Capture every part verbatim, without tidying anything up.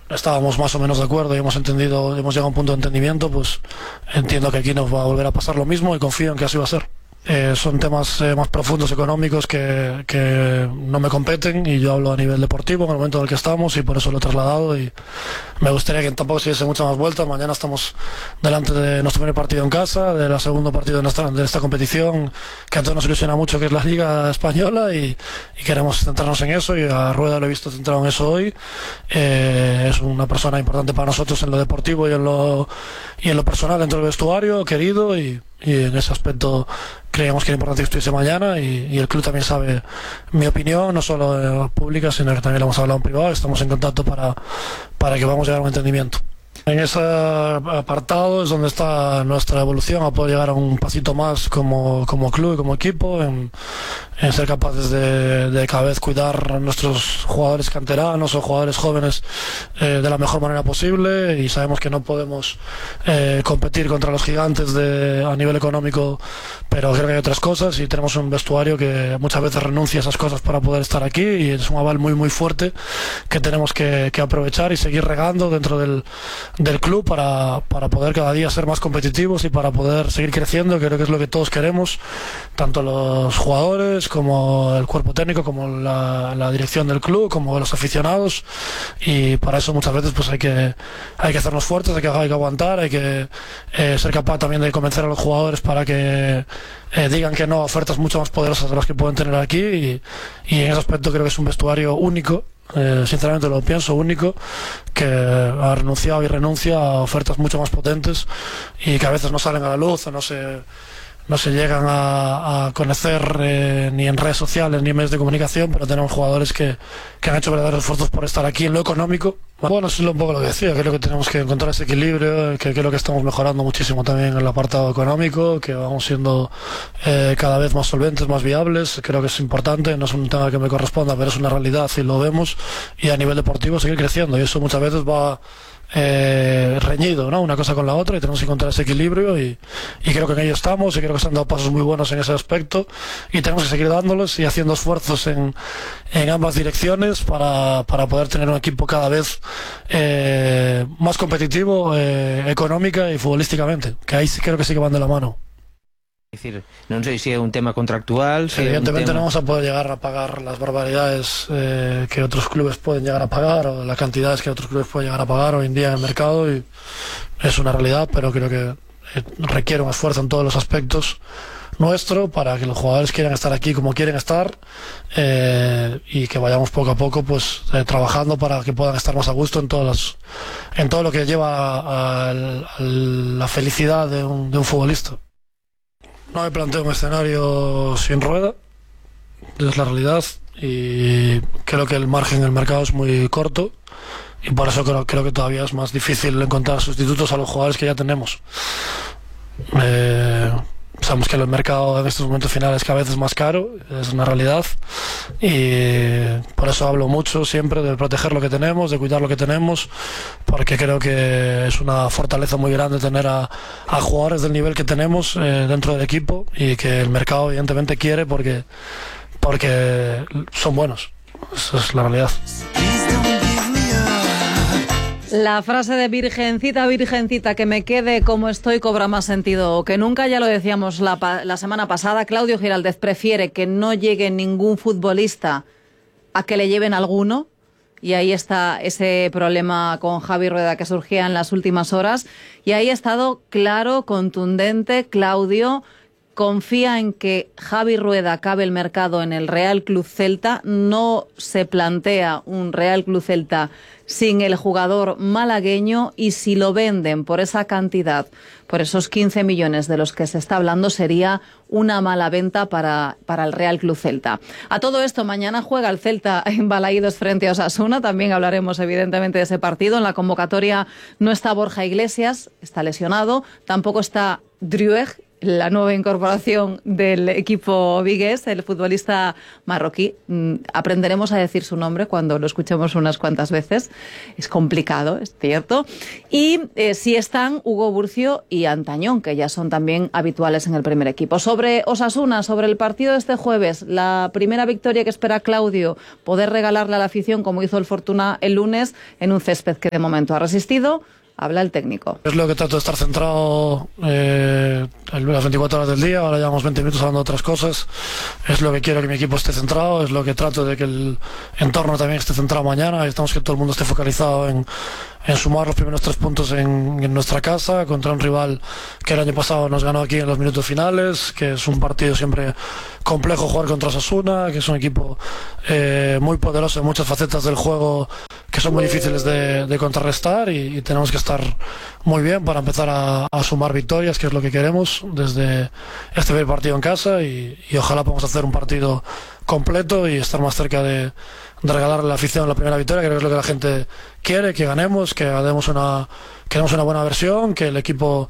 estábamos más o menos de acuerdo y hemos entendido, hemos llegado a un punto de entendimiento, pues entiendo que aquí nos va a volver a pasar lo mismo y confío en que así va a ser. Eh, son temas eh, más profundos económicos que, que no me competen y yo hablo a nivel deportivo en el momento en el que estamos y por eso lo he trasladado y me gustaría que tampoco se diese muchas más vueltas. Mañana estamos delante de nuestro primer partido en casa, de la segundo partido de, nuestra, de esta competición que a todos nos ilusiona mucho, que es la Liga Española y, y queremos centrarnos en eso y a Rueda lo he visto centrado en eso hoy. Eh, es una persona importante para nosotros en lo deportivo y en lo, y en lo personal dentro del vestuario, querido y y en ese aspecto creíamos que era importante que estuviese mañana y, y el club también sabe mi opinión, no solo eh, pública, sino que también lo hemos hablado en privado, estamos en contacto para, para que vamos a llegar a un entendimiento. En ese apartado es donde está nuestra evolución, a poder llegar a un pasito más como, como club y como equipo, en, en ser capaces de, de cada vez cuidar a nuestros jugadores canteranos o jugadores jóvenes eh, de la mejor manera posible y sabemos que no podemos eh, competir contra los gigantes de, a nivel económico, pero creo que hay otras cosas y tenemos un vestuario que muchas veces renuncia a esas cosas para poder estar aquí y es un aval muy muy fuerte que tenemos que, que aprovechar y seguir regando dentro del del club para, para poder cada día ser más competitivos y para poder seguir creciendo, creo que es lo que todos queremos, tanto los jugadores como el cuerpo técnico, como la, la dirección del club, como los aficionados y para eso muchas veces pues hay que hay que hacernos fuertes, hay que, hay que aguantar, hay que eh, ser capaz también de convencer a los jugadores para que eh, digan que no a ofertas mucho más poderosas de las que pueden tener aquí y, y en ese aspecto creo que es un vestuario único. Eh, sinceramente lo pienso, único, que ha renunciado y renuncia a ofertas mucho más potentes y que a veces no salen a la luz o no se, no se llegan a, a conocer eh, ni en redes sociales ni en medios de comunicación, pero tenemos jugadores que, que han hecho verdaderos esfuerzos por estar aquí en lo económico. Bueno, eso es un poco lo que decía, creo que tenemos que encontrar ese equilibrio, que creo que estamos mejorando muchísimo también en el apartado económico, que vamos siendo eh, cada vez más solventes, más viables, creo que es importante, no es un tema que me corresponda, pero es una realidad y lo vemos, y a nivel deportivo seguir creciendo, y eso muchas veces va eh, reñido, ¿no? Una cosa con la otra, y tenemos que encontrar ese equilibrio, y, y creo que en ello estamos, y creo que se han dado pasos muy buenos en ese aspecto, y tenemos que seguir dándolos y haciendo esfuerzos en, en ambas direcciones para, para poder tener un equipo cada vez eh, más competitivo eh, económica y futbolísticamente, que ahí sí creo que sí que van de la mano. Es decir, no sé si es un tema contractual. Si Evidentemente tema... no vamos a poder llegar a pagar las barbaridades eh, que otros clubes pueden llegar a pagar o las cantidades que otros clubes pueden llegar a pagar hoy en día en el mercado y es una realidad, pero creo que requiere un esfuerzo en todos los aspectos nuestro para que los jugadores quieran estar aquí como quieren estar eh, y que vayamos poco a poco pues eh, trabajando para que puedan estar más a gusto en todas las, en todo lo que lleva a, a, a la felicidad de un, de un futbolista. No me planteo un escenario sin Rueda, es la realidad y creo que el margen en el mercado es muy corto y por eso creo, creo que todavía es más difícil encontrar sustitutos a los jugadores que ya tenemos. Eh, sabemos que el mercado en estos momentos finales cada vez es más caro, es una realidad y por eso hablo mucho siempre de proteger lo que tenemos, de cuidar lo que tenemos, porque creo que es una fortaleza muy grande tener a, a jugadores del nivel que tenemos eh, dentro del equipo y que el mercado evidentemente quiere porque, porque son buenos, esa es la realidad. La frase de virgencita, virgencita, que me quede como estoy cobra más sentido que nunca, ya lo decíamos la, la semana pasada. Claudio Giraldez prefiere que no llegue ningún futbolista a que le lleven alguno, y ahí está ese problema con Javi Rueda que surgía en las últimas horas, y ahí ha estado claro, contundente. Claudio confía en que Javi Rueda acabe el mercado en el Real Club Celta, no se plantea un Real Club Celta sin el jugador malagueño, y si lo venden por esa cantidad, por esos quince millones de los que se está hablando, sería una mala venta para, para el Real Club Celta. A todo esto, mañana juega el Celta en Balaídos frente a Osasuna, también hablaremos evidentemente de ese partido. En la convocatoria no está Borja Iglesias, está lesionado, tampoco está Driouech, la nueva incorporación del equipo vigués, el futbolista marroquí. Aprenderemos a decir su nombre cuando lo escuchemos unas cuantas veces. Es complicado, es cierto. Y eh, sí están Hugo Burcio y Antañón, que ya son también habituales en el primer equipo. Sobre Osasuna, sobre el partido de este jueves, la primera victoria que espera Claudio, poder regalarle a la afición como hizo el Fortuna el lunes en un césped que de momento ha resistido. Habla el técnico. Es lo que trato de estar centrado eh, las veinticuatro horas del día. Ahora llevamos veinte minutos hablando de otras cosas. Es lo que quiero que mi equipo esté centrado. Es lo que trato de que el entorno también esté centrado mañana. Estamos que todo el mundo esté focalizado en, en sumar los primeros tres puntos en, en nuestra casa contra un rival que el año pasado nos ganó aquí en los minutos finales, que es un partido siempre complejo jugar contra Osasuna, que es un equipo eh, muy poderoso en muchas facetas del juego que son muy difíciles de, de contrarrestar y, y tenemos que estar muy bien para empezar a, a sumar victorias, que es lo que queremos desde este primer partido en casa y, y ojalá podamos hacer un partido completo y estar más cerca de, de regalarle a la afición la primera victoria, que creo que es lo que la gente quiere, que ganemos, que demos una, que demos una buena versión, que el equipo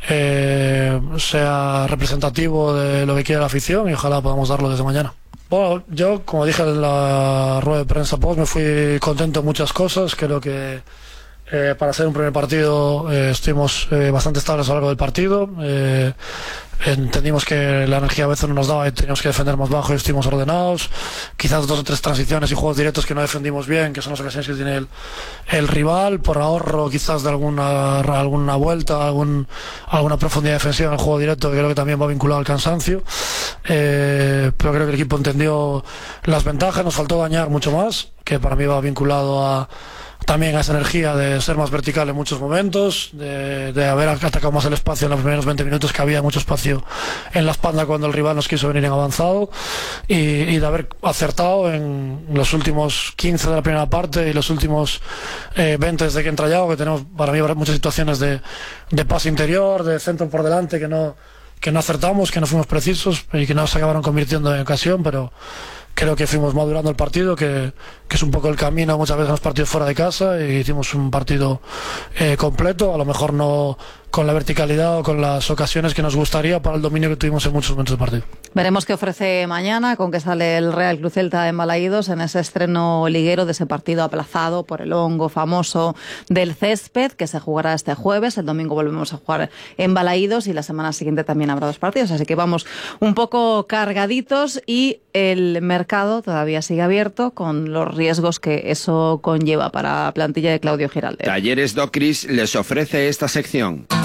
eh, sea representativo de lo que quiere la afición y ojalá podamos darlo desde mañana. Bueno, yo, como dije en la rueda de prensa post, me fui contento en muchas cosas. Creo que eh, para ser un primer partido eh, estuvimos eh, bastante estables a lo largo del partido. Eh, entendimos que la energía a veces no nos daba y teníamos que defender más bajo y estuvimos ordenados. Quizás dos o tres transiciones y juegos directos que no defendimos bien, que son las ocasiones que tiene el, el rival, por ahorro quizás de alguna, alguna vuelta, algún, alguna profundidad defensiva en el juego directo, que creo que también va vinculado al cansancio. Eh, pero creo que el equipo entendió las ventajas, nos faltó dañar mucho más, que para mí va vinculado a también a esa energía de ser más vertical en muchos momentos, de, de haber atacado más el espacio en los primeros veinte minutos, que había mucho espacio en la espalda cuando el rival nos quiso venir en avanzado, y, y de haber acertado en los últimos quince de la primera parte y los últimos eh, veinte desde que entra Yago, que tenemos para mí muchas situaciones de, de pase interior, de centro por delante que no, que no acertamos, que no fuimos precisos y que no se acabaron convirtiendo en ocasión, pero creo que fuimos madurando el partido, que, que es un poco el camino muchas veces en los partidos fuera de casa, y hicimos un partido eh, completo, a lo mejor no con la verticalidad o con las ocasiones que nos gustaría para el dominio que tuvimos en muchos momentos del partido. Veremos qué ofrece mañana, con que sale el Real Club Celta en Balaídos en ese estreno liguero de ese partido aplazado por el hongo famoso del césped, que se jugará este jueves. El domingo volvemos a jugar en Balaídos y la semana siguiente también habrá dos partidos, así que vamos un poco cargaditos y el mercado todavía sigue abierto con los riesgos que eso conlleva para la plantilla de Claudio Giraldes. Talleres Docris les ofrece esta sección.